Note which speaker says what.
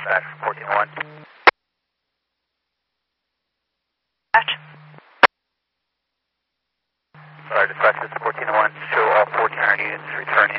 Speaker 1: dispatch, 1401.
Speaker 2: Dispatch.
Speaker 1: Sorry, dispatch, this is 1401. Show all 1400 units returning